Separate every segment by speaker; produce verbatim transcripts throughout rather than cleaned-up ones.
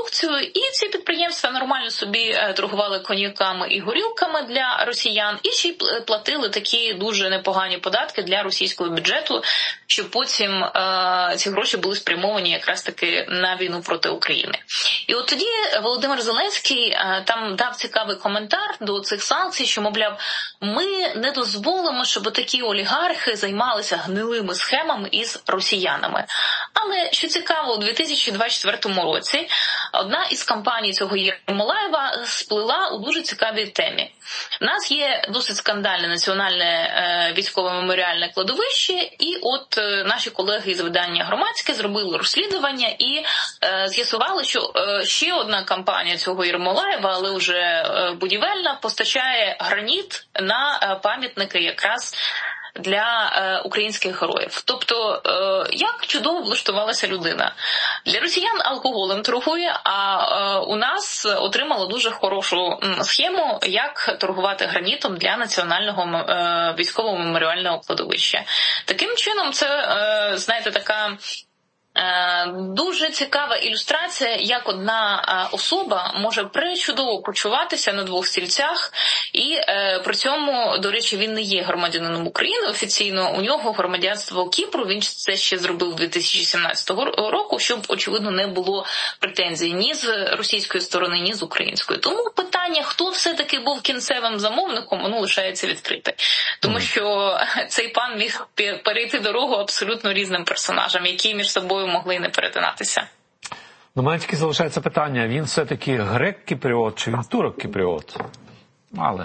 Speaker 1: продукцію, і ці підприємства нормально собі торгували коньяками і горілками для росіян, і ще й платили такі дуже непогані податки для російського бюджету, щоб потім е, ці гроші були спрямовані якраз таки на війну проти України. І от тоді Володимир Зеленський е, там дав цікавий коментар до цих санкцій, що, мовляв, ми не дозволимо, щоб такі олігархи займалися гнилими схемами із росіянами. Але, що цікаво, у дві тисячі двадцять четвертому році одна із компаній цього Єрмолаєва сплила у дуже цікавій темі. У нас є досить скандальне національне е, військове меморіальне кладовище, і от е, наші колеги із видання «Громадське» зробили розслідування і е, з'ясували, що е, ще одна компанія цього Єрмолаєва, але вже е, будівельна, постачає граніт на е, пам'ятники якраз для е, українських героїв. Тобто, е, як чудово влаштувалася людина. Для росіян алкоголем торгує, а е, у нас отримала дуже хорошу м, схему, як торгувати гранітом для національного е, військового меморіального кладовища. Таким чином, це, е, знаєте, така дуже цікава ілюстрація, як одна особа може пречудово почуватися на двох стільцях, і е, при цьому, до речі, він не є громадянином України офіційно, у нього громадянство Кіпру, він це ще зробив дві тисячі сімнадцятого року, щоб, очевидно, не було претензій ні з російської сторони, ні з української. Тому питання, хто все-таки був кінцевим замовником, воно лишається відкрите. Тому що цей пан міг перейти дорогу абсолютно різним персонажам, які між собою могли не перетинатися.
Speaker 2: Ну, мене тільки залишається питання, він все-таки грек-кіпріот чи він турок-кіпріот? Але...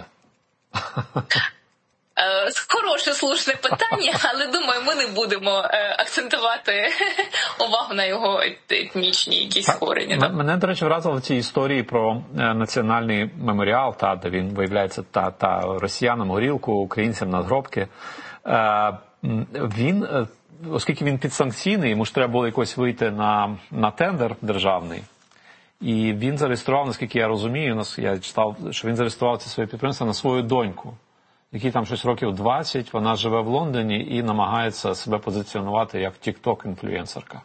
Speaker 1: Хороше, слушне питання, але, думаю, ми не будемо акцентувати увагу на його етнічні якісь корені.
Speaker 2: Так, мене, до речі, вразило в цій історії про національний меморіал, та, де він виявляється та, та росіянам горілку, українцям надгробки. Він... Оскільки він підсанкційний, йому ж треба було якось вийти на, на тендер державний. І він зареєстрував, наскільки я розумію, я читав, що він зареєстрував це своє підприємство на свою доньку, якій там щось років двадцять, вона живе в Лондоні і намагається себе позиціонувати як тік-ток-інфлюенсерка.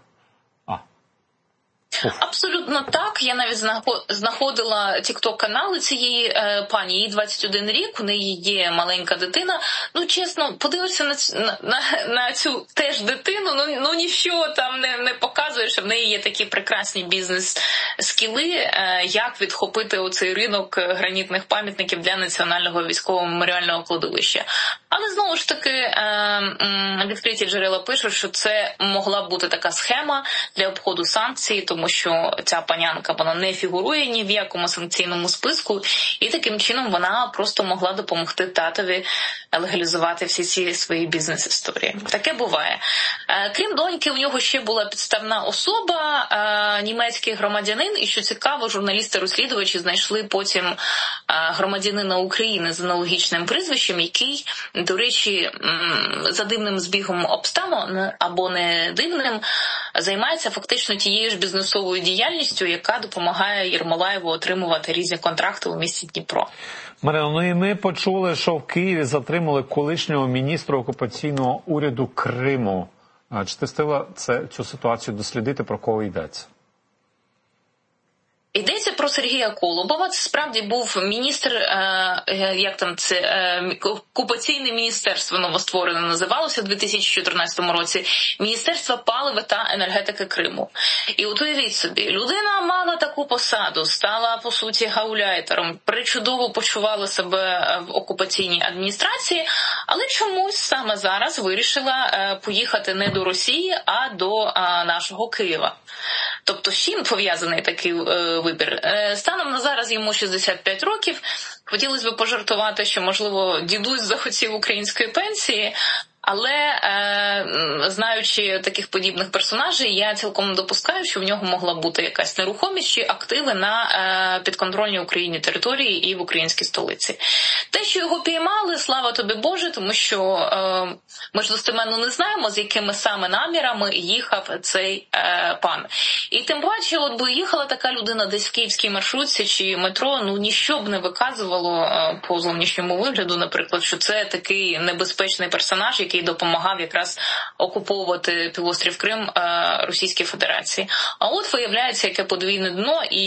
Speaker 1: Абсолютно так. Я навіть знаходила тік-ток-канали цієї е, пані. Їй двадцять один рік, у неї є маленька дитина. Ну, чесно, подивишся на, на, на цю теж дитину, ну, ну ніщо там не, не показує, що в неї є такі прекрасні бізнес-скіли, е, як відхопити оцей ринок гранітних пам'ятників для національного військового меморіального кладовища. Але, знову ж таки, е, відкриті джерела пишуть, що це могла б бути така схема для обходу санкцій, тому що ця панянка, вона не фігурує ні в якому санкційному списку, і таким чином вона просто могла допомогти татові легалізувати всі ці свої бізнес-історії. Таке буває. Крім доньки, у нього ще була підставна особа, німецький громадянин, і, що цікаво, журналісти-розслідувачі знайшли потім громадянина України з аналогічним прізвищем, який, до речі, за дивним збігом обставин, або не дивним, займається фактично тією ж бізнесовою діяльністю, яка допомагає Єрмолаєву отримувати різні контракти у місті Дніпро.
Speaker 2: Марина, ну і ми почули, що в Києві затримали колишнього міністра окупаційного уряду Криму. Чи ти встигла це, цю ситуацію дослідити, про кого йдеться?
Speaker 1: Йдеться про Сергія Колобова. Це справді був міністр, е, як там це, е, окупаційне міністерство новостворене називалося у дві тисячі чотирнадцятому році, Міністерство палива та енергетики Криму. І от уявіть собі, людина мала таку посаду, стала, по суті, гауляйтером, причудово почувала себе в окупаційній адміністрації, але чомусь саме зараз вирішила е, поїхати не до Росії, а до е, нашого Києва. Тобто, з чим пов'язаний такий е, вибір? Е, станом на зараз йому шістдесят п'ять років. Хотілося б пожартувати, що, можливо, дідусь захотів української пенсії, але, е, знаючи таких подібних персонажей, я цілком допускаю, що в нього могла бути якась нерухомість чи активи на е, підконтрольній Україні території і в українській столиці. Те, що його піймали, слава тобі Боже, тому що е, ми ж достеменно не знаємо, з якими саме намірами їхав цей е, пан. І тим паче, от би їхала така людина десь в київській маршрутці чи метро, ну ніщо б не виказувало е, по зовнішньому вигляду, наприклад, що це такий небезпечний персонаж, який допомагав якраз окуповувати півострів Крим Російській Федерації. А от виявляється, яке подвійне дно, і